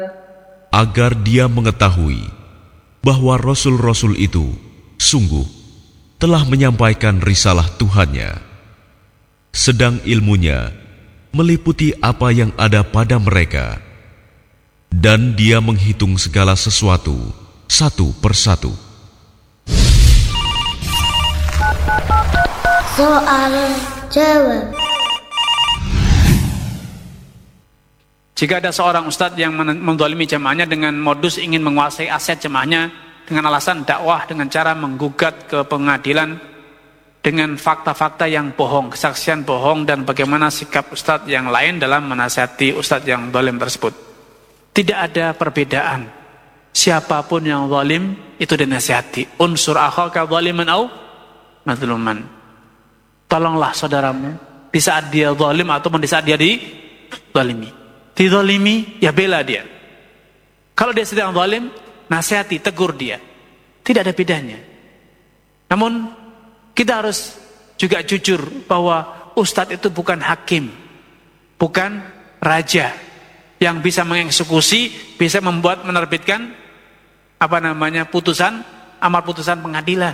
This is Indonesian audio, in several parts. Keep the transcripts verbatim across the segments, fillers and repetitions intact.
agar dia mengetahui bahwa Rasul-Rasul itu sungguh telah menyampaikan risalah Tuhannya, sedang ilmunya meliputi apa yang ada pada mereka, dan dia menghitung segala sesuatu satu persatu. Soal jawab. Jika ada seorang ustadz yang menzalimi jamaahnya dengan modus ingin menguasai aset jamaahnya dengan alasan dakwah dengan cara menggugat ke pengadilan dengan fakta-fakta yang bohong, kesaksian bohong, dan bagaimana sikap ustadz yang lain dalam menasihati ustadz yang zalim tersebut. Tidak ada perbedaan. Siapapun yang zalim itu dinasihati. Unsur akhaka zaliman au mazluman. Tolonglah saudaramu di saat dia zalim ataupun di saat dia dizalimi. Dizalimi, ya bela dia. Kalau dia sedang zalim, nasihati, tegur dia. Tidak ada bedanya. Namun kita harus juga jujur bahwa ustadz itu bukan hakim, bukan raja yang bisa mengeksekusi, bisa membuat menerbitkan apa namanya putusan, amar putusan pengadilan.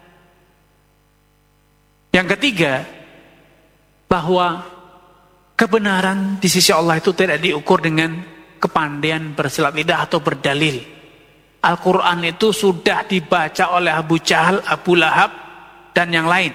Yang ketiga, bahwa kebenaran di sisi Allah itu tidak diukur dengan kepandaian bersilat lidah atau berdalil. Al-Quran itu sudah dibaca oleh Abu Jahal, Abu Lahab, dan yang lain.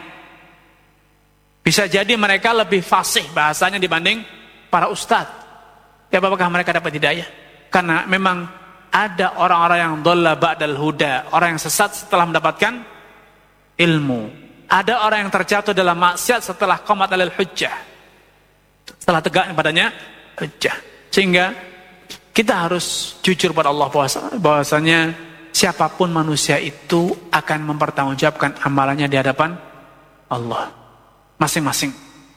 Bisa jadi mereka lebih fasih bahasanya dibanding para ustadz. Ya, apakah mereka dapat hidayah? Karena memang ada orang-orang yang dhalla ba'dal huda, orang yang sesat setelah mendapatkan ilmu. Ada orang yang terjatuh dalam maksiat setelah qamat alal hujjah, setelah tegak padanya hujjah. Sehingga kita harus jujur pada Allah bahwasanya siapapun manusia itu akan mempertanggungjawabkan amalannya di hadapan Allah masing-masing,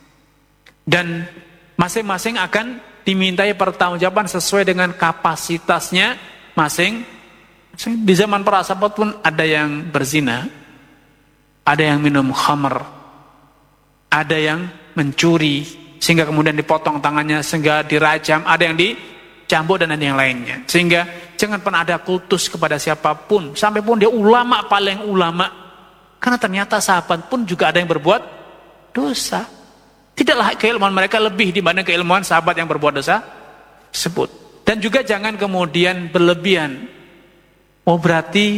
dan masing-masing akan dimintai pertanggungjawaban sesuai dengan kapasitasnya masing. Di zaman para sahabat pun ada yang berzina, ada yang minum khamr, ada yang mencuri sehingga kemudian dipotong tangannya sehingga dirajam, ada yang dicambuk, dan ada yang lainnya. Sehingga jangan pernah ada kultus kepada siapapun, sampai pun dia ulama paling ulama, karena ternyata sahabat pun juga ada yang berbuat dosa. Tidaklah keilmuan mereka lebih dibanding keilmuan sahabat yang berbuat dosa tersebut. Dan juga jangan kemudian berlebihan. Oh berarti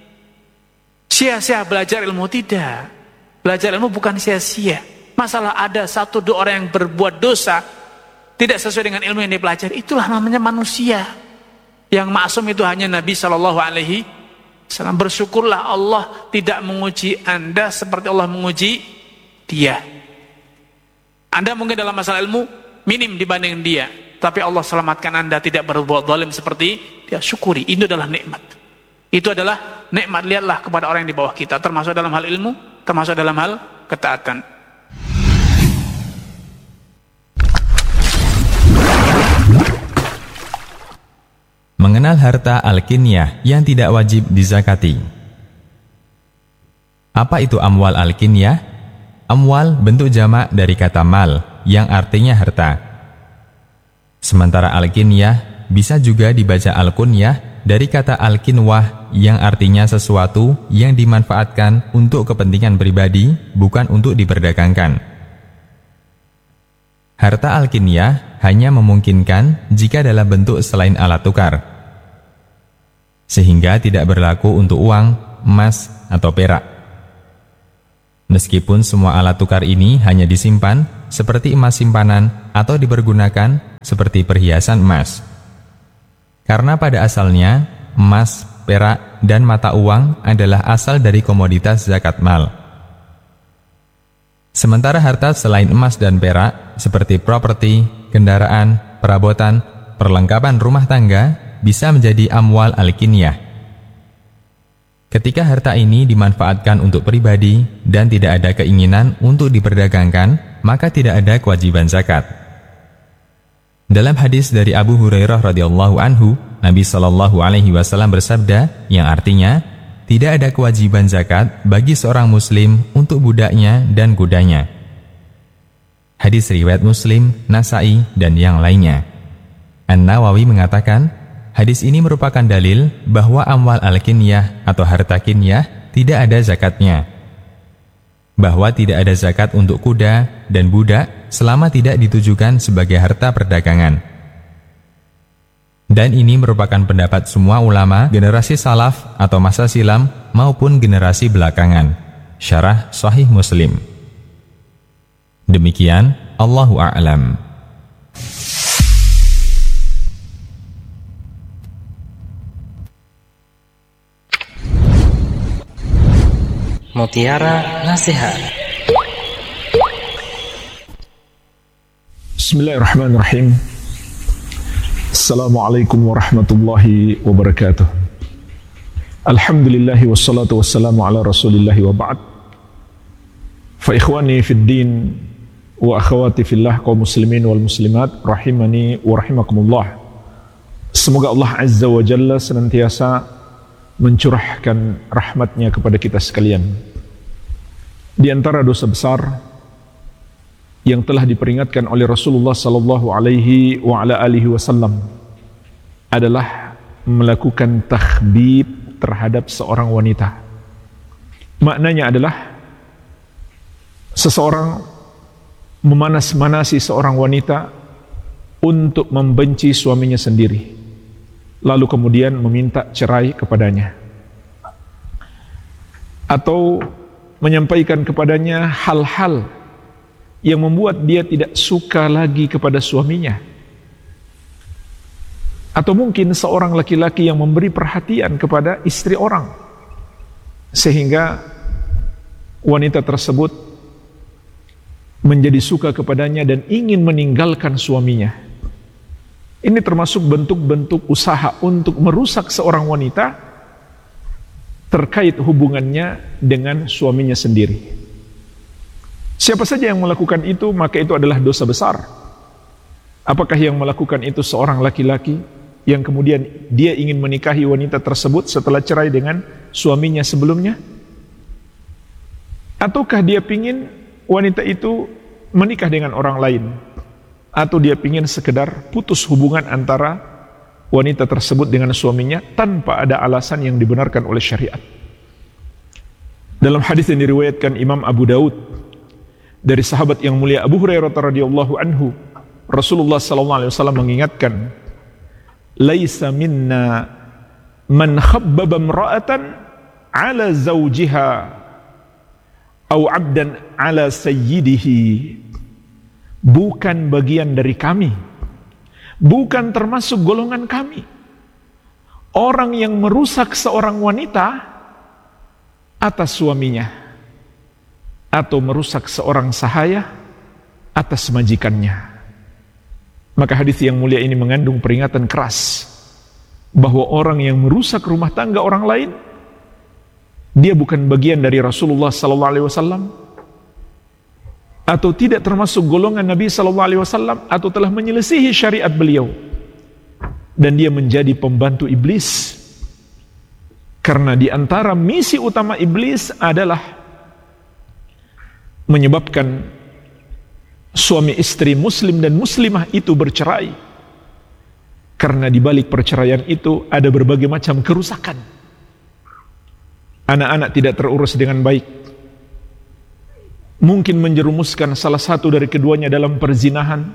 sia-sia belajar ilmu. Tidak. Belajar ilmu bukan sia-sia. Masalah ada satu dua orang yang berbuat dosa tidak sesuai dengan ilmu yang dipelajari, itulah namanya manusia. Yang maksum itu hanya Nabi shallallahu alaihi wasallam. Bersyukurlah Allah tidak menguji Anda seperti Allah menguji dia. Anda mungkin dalam masalah ilmu minim dibanding dia, tapi Allah selamatkan Anda tidak berbuat zalim seperti dia. Syukuri, itu adalah nikmat. Itu adalah nikmat. Lihatlah kepada orang yang di bawah kita, termasuk dalam hal ilmu, termasuk dalam hal ketaatan. Mengenal harta al-kinyah yang tidak wajib dizakati. Apa itu amwal al-kinyah? Amwal bentuk jamak dari kata mal yang artinya harta. Sementara al-kinyah bisa juga dibaca al-kunyah dari kata al-kinwah yang artinya sesuatu yang dimanfaatkan untuk kepentingan pribadi, bukan untuk diperdagangkan. Harta al-kinyah hanya memungkinkan jika dalam bentuk selain alat tukar, sehingga tidak berlaku untuk uang, emas, atau perak. Meskipun semua alat tukar ini hanya disimpan seperti emas simpanan atau dipergunakan seperti perhiasan emas. Karena pada asalnya, emas, perak, dan mata uang adalah asal dari komoditas zakat mal. Sementara harta selain emas dan perak, seperti properti, kendaraan, perabotan, perlengkapan rumah tangga, bisa menjadi amwal al-kinyah. Ketika harta ini dimanfaatkan untuk pribadi dan tidak ada keinginan untuk diperdagangkan, maka tidak ada kewajiban zakat. Dalam hadis dari Abu Hurairah radhiyallahu anhu, Nabi shallallahu alaihi wasallam bersabda yang artinya, tidak ada kewajiban zakat bagi seorang muslim untuk budaknya dan kudanya. Hadis riwayat Muslim, Nasa'i, dan yang lainnya. An-Nawawi mengatakan, hadis ini merupakan dalil bahwa amwal al-kinyah atau harta kinyah tidak ada zakatnya. Bahwa tidak ada zakat untuk kuda dan budak selama tidak ditujukan sebagai harta perdagangan. Dan ini merupakan pendapat semua ulama generasi salaf atau masa silam maupun generasi belakangan. Syarah Sahih Muslim. Demikian, Allahu a'lam. Mutiara Nasihat. Bismillahirrahmanirrahim. Assalamualaikum warahmatullahi wabarakatuh. Alhamdulillahi wassalatu wassalamu ala rasulillahi wa ba'd. Fa ikhwani fid din wa akhawati fillah kaum muslimin wal muslimat rahimani wa rahimakumullah. Semoga Allah Azza wa Jalla senantiasa mencurahkan rahmatnya kepada kita sekalian. Di antara dosa besar yang telah diperingatkan oleh Rasulullah sallallahu alaihi wa ala alihi wasallam adalah melakukan takhbib terhadap seorang wanita. Maknanya adalah seseorang memanas-manasi seorang wanita untuk membenci suaminya sendiri, lalu kemudian meminta cerai kepadanya, atau menyampaikan kepadanya hal-hal yang membuat dia tidak suka lagi kepada suaminya, atau mungkin seorang laki-laki yang memberi perhatian kepada istri orang sehingga wanita tersebut menjadi suka kepadanya dan ingin meninggalkan suaminya. Ini termasuk bentuk-bentuk usaha untuk merusak seorang wanita terkait hubungannya dengan suaminya sendiri. Siapa saja yang melakukan itu, maka itu adalah dosa besar. Apakah yang melakukan itu seorang laki-laki yang kemudian dia ingin menikahi wanita tersebut setelah cerai dengan suaminya sebelumnya? Ataukah dia ingin wanita itu menikah dengan orang lain? Atau dia ingin sekedar putus hubungan antara wanita tersebut dengan suaminya tanpa ada alasan yang dibenarkan oleh syariat? Dalam hadis yang diriwayatkan Imam Abu Daud dari sahabat yang mulia Abu Hurairah radhiyallahu anhu, Rasulullah sallallahu alaihi wasallam mengingatkan, "Laisa minna man khabbaba imra'atan 'ala zawjiha aw 'abdan 'ala sayyidihi." Bukan bagian dari kami, bukan termasuk golongan kami, orang yang merusak seorang wanita atas suaminya, atau merusak seorang sahaya atas majikannya. Maka hadis yang mulia ini mengandung peringatan keras bahwa orang yang merusak rumah tangga orang lain, dia bukan bagian dari Rasulullah sallallahu alaihi wasallam, atau tidak termasuk golongan Nabi sallallahu alaihi wasallam, atau telah menyelisihi syariat beliau, dan dia menjadi pembantu iblis. Karena di antara misi utama iblis adalah menyebabkan suami istri muslim dan muslimah itu bercerai, karena di balik perceraian itu ada berbagai macam kerusakan. Anak-anak tidak terurus dengan baik, mungkin menjerumuskan salah satu dari keduanya dalam perzinahan.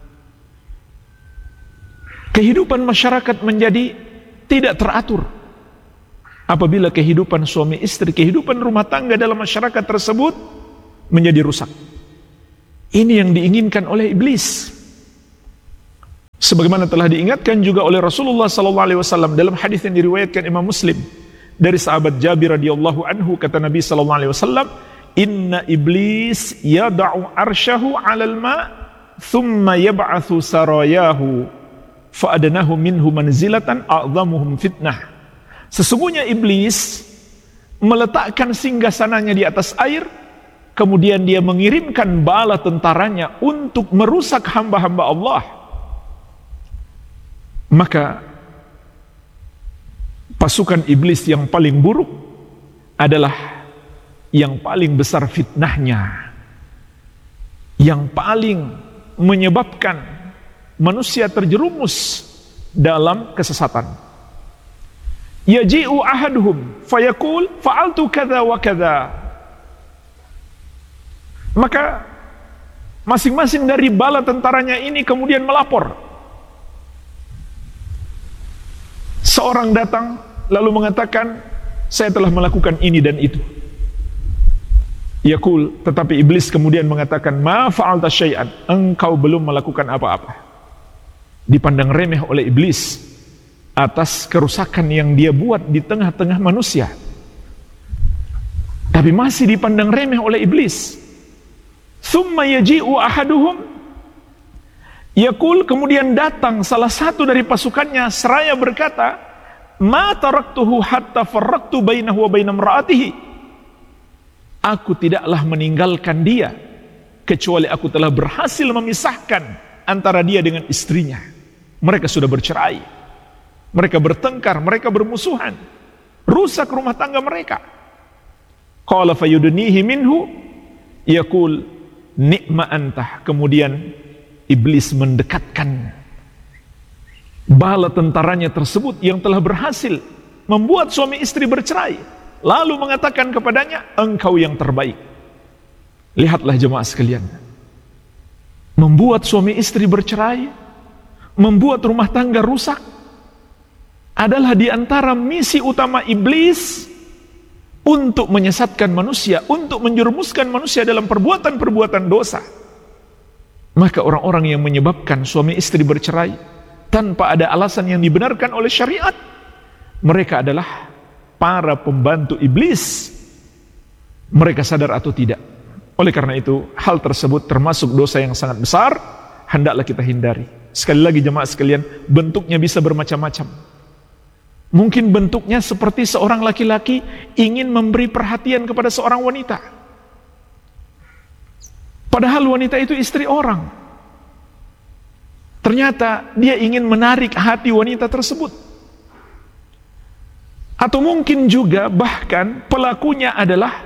Kehidupan masyarakat menjadi tidak teratur apabila kehidupan suami istri, kehidupan rumah tangga dalam masyarakat tersebut menjadi rusak. Ini yang diinginkan oleh iblis. Sebagaimana telah diingatkan juga oleh Rasulullah sallallahu alaihi wasallam dalam hadis yang diriwayatkan Imam Muslim dari sahabat Jabir radhiyallahu anhu, kata Nabi sallallahu alaihi wasallam, "Inna iblis yada'u arsyahu 'alal ma' thumma yab'atsu sarayahu fa adnahu minhu manzilatan a'dhamuhum fitnah." Sesungguhnya iblis meletakkan singgasananya di atas air, kemudian dia mengirimkan bala tentaranya untuk merusak hamba-hamba Allah. Maka pasukan iblis yang paling buruk adalah yang paling besar fitnahnya, yang paling menyebabkan manusia terjerumus dalam kesesatan. Yaji'u ahaduhum fayaqul fa'altu kadza wa kadza. Maka masing-masing dari bala tentaranya ini kemudian melapor. Seorang datang lalu mengatakan, saya telah melakukan ini dan itu. Yaqul, tetapi iblis kemudian mengatakan, ma fa'alta syai'an, engkau belum melakukan apa-apa. Dipandang remeh oleh iblis atas kerusakan yang dia buat di tengah-tengah manusia. Tapi masih dipandang remeh oleh iblis. Thumma yaji'u ahaduhum yaqul, kemudian datang salah satu dari pasukannya seraya berkata, ma taraktuhu hatta farraqtu bainahu wa baina imra'atihi. Aku tidaklah meninggalkan dia kecuali aku telah berhasil memisahkan antara dia dengan istrinya. Mereka sudah bercerai, mereka bertengkar, mereka bermusuhan, rusak rumah tangga mereka. Qala fayudnihi minhu yaqul ni'ma antah. Kemudian iblis mendekatkan bala tentaranya tersebut yang telah berhasil membuat suami istri bercerai, lalu mengatakan kepadanya, engkau yang terbaik. Lihatlah jemaah sekalian, membuat suami istri bercerai, membuat rumah tangga rusak adalah di antara misi utama iblis untuk menyesatkan manusia, untuk menjerumuskan manusia dalam perbuatan-perbuatan dosa. Maka orang-orang yang menyebabkan suami istri bercerai tanpa ada alasan yang dibenarkan oleh syariat, mereka adalah para pembantu iblis. Mereka sadar atau tidak. Oleh karena itu, hal tersebut termasuk dosa yang sangat besar, hendaklah kita hindari. Sekali lagi jemaah sekalian, bentuknya bisa bermacam-macam. Mungkin bentuknya seperti seorang laki-laki ingin memberi perhatian kepada seorang wanita, padahal wanita itu istri orang. Ternyata dia ingin menarik hati wanita tersebut. Atau mungkin juga bahkan pelakunya adalah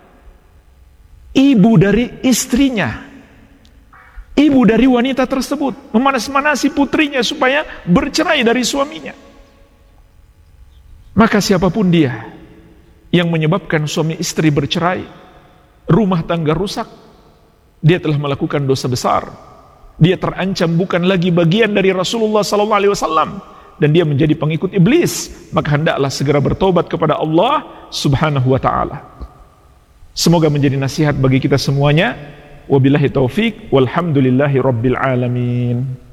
ibu dari istrinya, ibu dari wanita tersebut, memanas-manasi putrinya supaya bercerai dari suaminya. Maka siapapun dia yang menyebabkan suami istri bercerai, rumah tangga rusak, dia telah melakukan dosa besar. Dia terancam bukan lagi bagian dari Rasulullah sallallahu alaihi wasallam, dan dia menjadi pengikut iblis. Maka hendaklah segera bertobat kepada Allah subhanahu wa ta'ala. Semoga menjadi nasihat bagi kita semuanya. Wabillahi taufik, walhamdulillahi rabbil alamin.